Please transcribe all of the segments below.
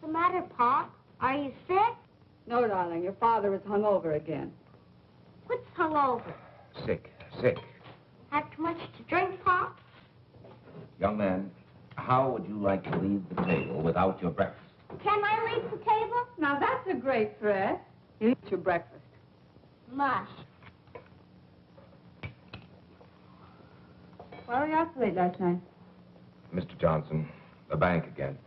the matter, Pop? Are you sick? No, darling, your father is hungover again. What's hungover? Sick. Had too much to drink, Pop? Young man, how would you like to leave the table without your breakfast? Can I leave the table? Now, that's a great threat. You eat your breakfast. Mush. Why were you out so late last night? Mr. Johnson, the bank again.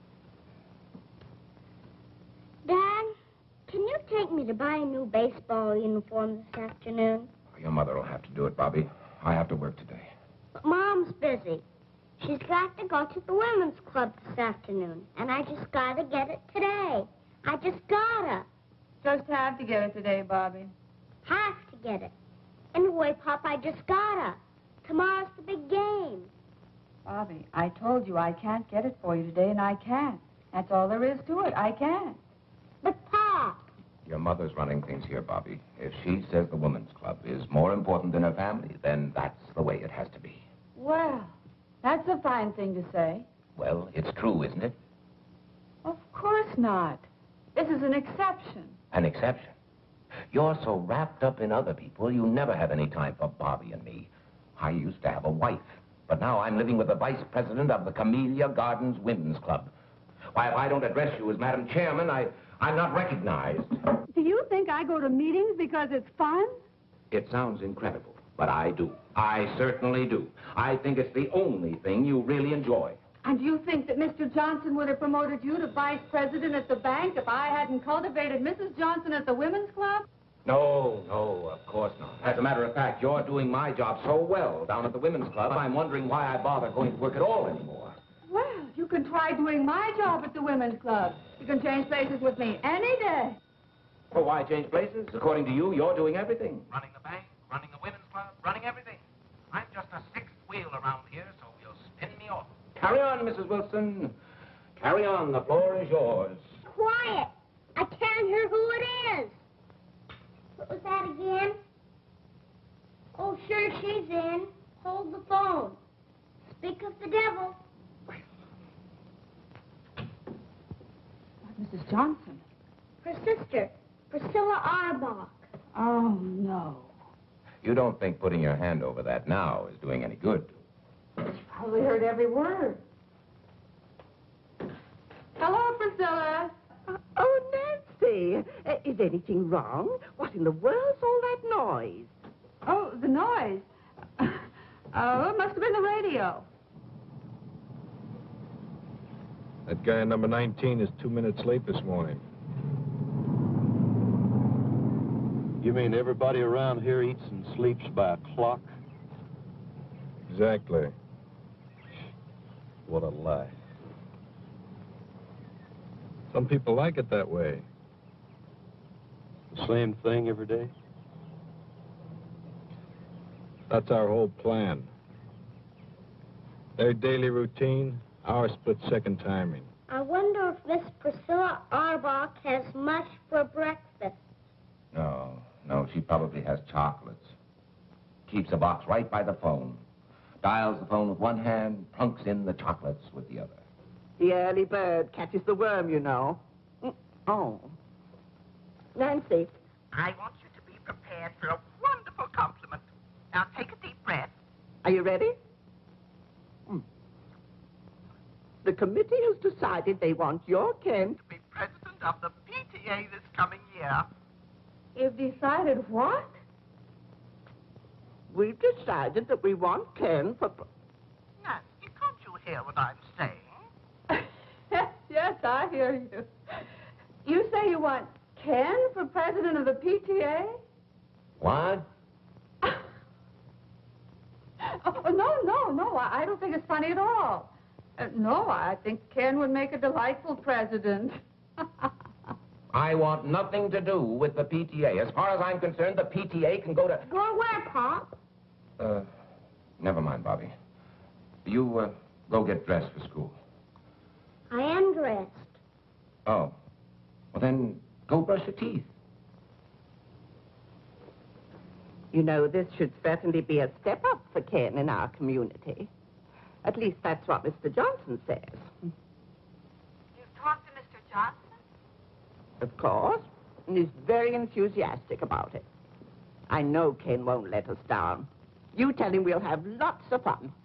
Dad, can you take me to buy a new baseball uniform this afternoon? Your mother will have to do it, Bobby. I have to work today. But Mom's busy. She's got to go to the women's club this afternoon, and I just gotta get it today. I just gotta. Just have to get it today, Bobby. Have to get it. Anyway, Pop, I just gotta. Tomorrow's the big game. Bobby, I told you I can't get it for you today, and I can't. That's all there is to it. I can't. But, Pop. Your mother's running things here, Bobby. If she says the women's club is more important than her family, then that's the way it has to be. Well, that's a fine thing to say. Well, it's true, isn't it? Of course not. This is an exception. An exception. You're so wrapped up in other people, you never have any time for Bobby and me. I used to have a wife, but now I'm living with the vice president of the Camellia Gardens Women's Club. Why, if I don't address you as Madam Chairman, I'm not recognized. Do you think I go to meetings because it's fun? It sounds incredible, but I do. I certainly do. I think it's the only thing you really enjoy. And you think that Mr. Johnson would have promoted you to vice president at the bank if I hadn't cultivated Mrs. Johnson at the women's club? No, of course not. As a matter of fact, you're doing my job so well down at the women's club, I'm wondering why I bother going to work at all anymore. Well, you can try doing my job at the women's club. You can change places with me any day. Well, why change places? According to you, you're doing everything. Running the bank, running the women's club, running everything. I'm just a sixth wheel around here, so you'll spin me off. Carry on, Mrs. Wilson. Carry on. The floor is yours. Quiet. I can't hear who it is. What was that again? Oh, sure, she's in. Hold the phone. Speak of the devil. Mrs. Johnson. Her sister, Priscilla Arbach. Oh, no. You don't think putting your hand over that now is doing any good? She's probably heard every word. Hello, Priscilla. Oh, Nancy, is anything wrong? What in the world's all that noise? Oh, the noise. Oh, it must have been the radio. That guy number 19 is 2 minutes late this morning. You mean everybody around here eats and sleeps by a clock? Exactly. What a lie. Some people like it that way. The same thing every day? That's our whole plan. Their daily routine, our split-second timing. I wonder if Miss Priscilla Arbach has mush for breakfast. No, she probably has chocolates. Keeps a box right by the phone. Dials the phone with one hand, plunks in the chocolates with the other. The early bird catches the worm, you know. Oh. Nancy. I want you to be prepared for a wonderful compliment. Now take a deep breath. Are you ready? The committee has decided they want your Ken To be president of the PTA this coming year. You've decided what? We've decided that we want Ken for... Nancy, can't you hear what I'm saying? Yes, I hear you. You say you want Ken for president of the PTA? What? Oh, no. I don't think it's funny at all. No, I think Ken would make a delightful president. I want nothing to do with the PTA. As far as I'm concerned, the PTA can go to... Go where, Pop? Never mind, Bobby. You, go get dressed for school. I am dressed. Oh. Well, then, go brush your teeth. You know, this should certainly be a step up for Ken in our community. At least that's what Mr. Johnson says. You've talked to Mr. Johnson? Of course. And he's very enthusiastic about it. I know Ken won't let us down. You tell him we'll have lots of fun.